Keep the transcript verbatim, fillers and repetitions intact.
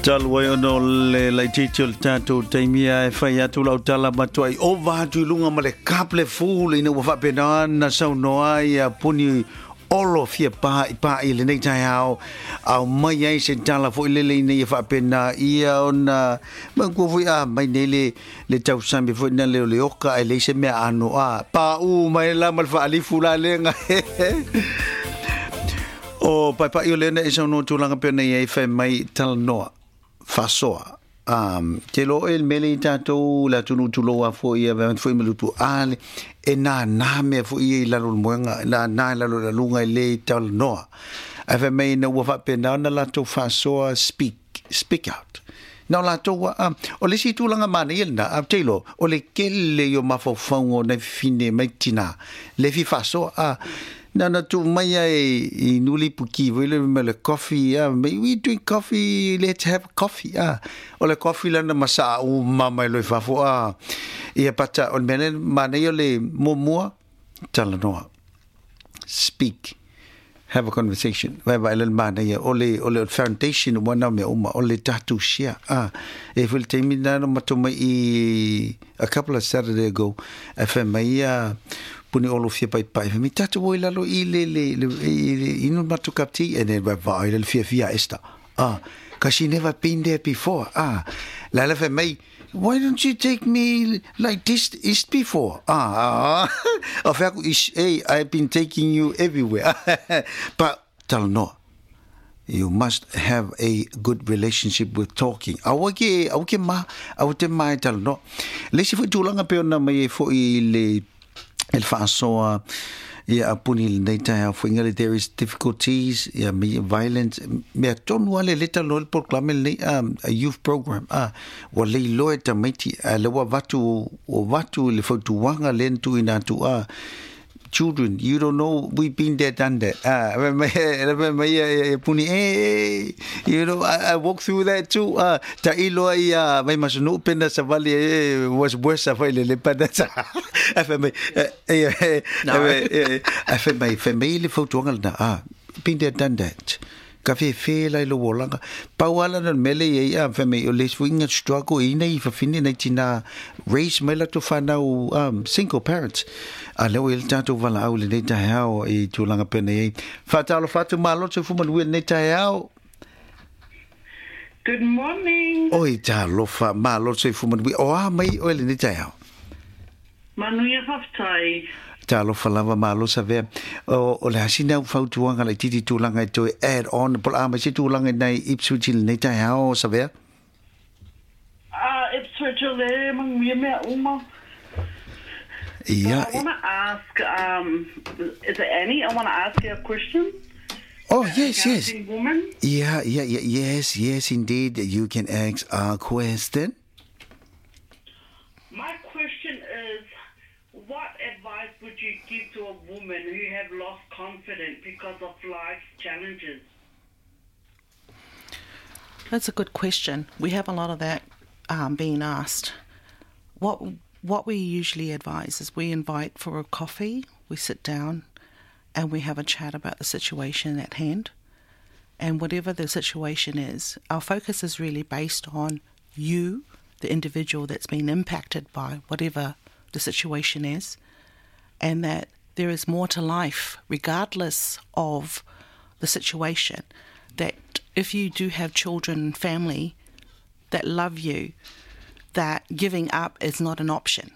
Talwai ono le lai titio le tātou taimia e whai atu lau tala matua i o vātu i lunga ma le kaple fu le ina wafa pena na sau noa i a puni olo fia pā i pā i le nei tai hao au mai ai se tala fo i le le ina i a wha pena i a ona ma kua fui a mai nei le le tau sambi fo ina leo le oka e le se mea ano a pā u mai la mal wha alifu la le nga o pai pai o le na e sau no tūlanga pena i e whai mai tala noa fasoa um te lo el mele tatou la tunu tuloa fo ia va fo melutu ale e na na me fo ia la lo moenga la na la lo la lunga le tal no ave me no wa pena na la to fasoa speak speak out na la to um o le si tulanga mana ilna a te lo o le kele yo mafo fongo na fine metina le fi fasoa a na na tu mai ai i nuli puki vile me le coffee ah uh, we drink coffee, let's have coffee ah uh. O le coffee la na masa u mama lo fa fo ah ia pata on menen mana yo le momua tala no speak, have a conversation vai vai le mana ia o le o le foundation wana me uma o le tatu shia ah e fil temina no matoma i a couple of Saturday ago F M ia puni olo fia pai pai mi tatu o lalo i le le inu matu kapti and then vai le fia fia esta ah cause she never been there before ah la la fe mai why don't you take me like this is before ah of is hey I've been taking you everywhere but tell no you must have a good relationship with talking awake awake ma awate mai tell no le si fu tulanga pe na mai fo i le el fasoa ia apuni nei tai fo ngale there is difficulties ia me violence me tonu ale leta lo proclame le a youth program ah wa le lo eta meti le wa vatu o vatu le fo tuanga lentu ina tu ah children you don't know we've been there done that ah me me puni eh you know I, I walk through that too ah ta ilo ia mai masunu pena savali was worse of le le pada fm eh fm family photo ngal ah been there done that kafe fe la lo wolanga pawala no mele ia fm o le swing struggle ina i fa fini na tina raise mela to find out um single parents a le wil tato vala au le neta hao i tulanga pene ei fatalo fatu malo se fuma le neta hao. Good morning. Oi talo fa malo se fuma we o a mai o le neta hao Manuia haftai talo fa lava malo sa ve o o le hasina fau tuanga le titi tulanga to add on por a mai se tulanga nei ipsuchi le neta hao sa ve ah ipsuchi le mang me me uma. Yeah. I want to ask, um, is it Annie? I want to ask you a question. Oh, yes, yes. Woman? Yeah, yeah, yeah, yes, yes, indeed. You can ask a question. My question is, what advice would you give to a woman who have lost confidence because of life's challenges? That's a good question. We have a lot of that um, being asked. What... What we usually advise is we invite for a coffee, we sit down and we have a chat about the situation at hand. And whatever the situation is, our focus is really based on you, the individual that's been impacted by whatever the situation is, and that there is more to life regardless of the situation. That if you do have children and family that love you, that giving up is not an option.